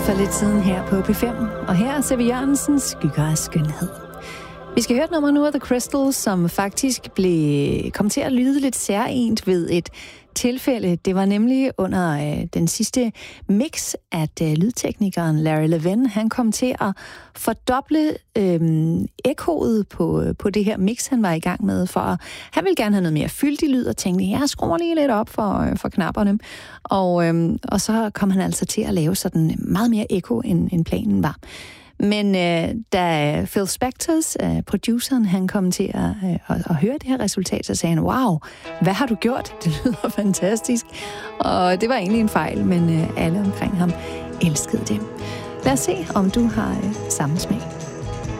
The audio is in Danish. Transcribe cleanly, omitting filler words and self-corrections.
for lidt siden her på P5, og her er C.V. Jørgensens Skygger af skønhed. Vi skal høre et nummer nu af The Crystals, som faktisk kom til at lyde lidt særligt ved et tilfælde. Det var nemlig under den sidste mix, at lydteknikeren Larry Levin, han kom til at fordoble ekkoet på det her mix, han var i gang med, for han ville gerne have noget mere fyldig lyd, og tænkte, jeg skruer lige lidt op for knapperne. Og så kom han altså til at lave sådan meget mere ekko, end planen var. Men da Phil Spectors, produceren, han kom til at høre det her resultat, så sagde han, wow, hvad har du gjort? Det lyder fantastisk. Og det var egentlig en fejl, men alle omkring ham elskede det. Lad os se, om du har samme smag.